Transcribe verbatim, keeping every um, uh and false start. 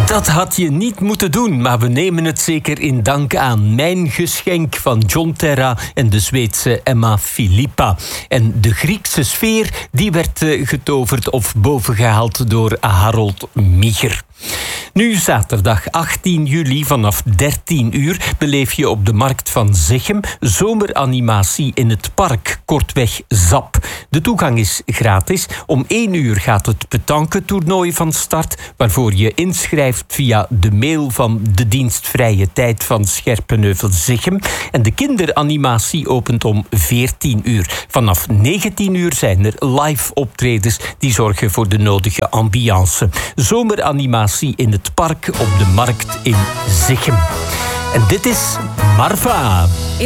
Dat had je niet moeten doen, maar we nemen het zeker in dank aan Mijn geschenk van John Terra en de Zweedse Emma Filippa. En de Griekse sfeer die werd getoverd of bovengehaald door Harold Micher. Nu zaterdag achttien juli vanaf dertien uur beleef je op de markt van Zichem zomeranimatie in het park, kortweg ZAP. De toegang is gratis. Om één uur gaat het petanque-toernooi van start, waarvoor je inschrijft via de mail van de dienst Vrije Tijd van Scherpenheuvel Zichem. En de kinderanimatie opent om veertien uur. Vanaf negentien uur zijn er live optredens die zorgen voor de nodige ambiance. Zomeranimatie in het park op de markt in Zichem. En dit is Marva.